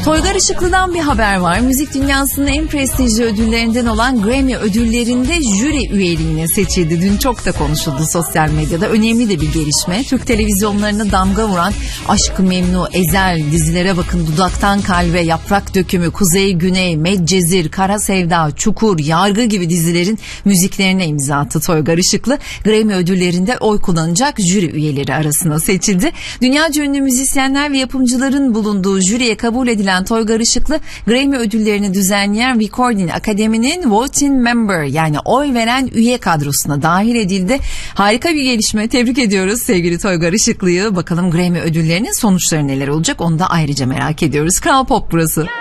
Toygar Işıklı'dan bir haber var. Müzik dünyasının en prestijli ödüllerinden olan Grammy ödüllerinde jüri üyeliğine seçildi. Dün çok da konuşuldu sosyal medyada. Önemli de bir gelişme. Türk televizyonlarına damga vuran Aşk-ı Memnu, Ezel, dizilere bakın, Dudaktan Kalbe, Yaprak Dökümü, Kuzey Güney, Medcezir, Kara Sevda, Çukur, Yargı gibi dizilerin müziklerine imza attı Toygar Işıklı. Grammy ödüllerinde oy kullanacak jüri üyeleri arasına seçildi. Dünyaca ünlü müzisyenler ve yapımcıların bulunduğu jüriye kabul edilen Toygar Işıklı, Grammy ödüllerini düzenleyen Recording Akademi'nin voting member, yani oy veren üye kadrosuna dahil edildi. Harika bir gelişme. Tebrik ediyoruz sevgili Toygar Işıklı'yı. Bakalım Grammy ödüllerinin sonuçları neler olacak, onu da ayrıca merak ediyoruz. Kral Pop burası.